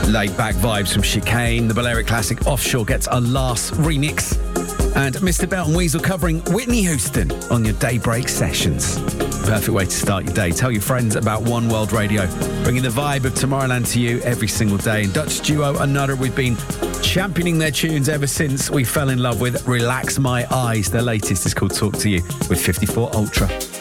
Laid back vibes from Chicane. The Balearic classic Offshore gets a last remix. And Mr. Belt and Weasel covering Whitney Houston on your daybreak sessions. Perfect way to start your day. Tell your friends about One World Radio, bringing the vibe of Tomorrowland to you every single day. And Dutch duo Another, we've been championing their tunes ever since we fell in love with Relax My Eyes. Their latest is called Talk to You with 54 Ultra.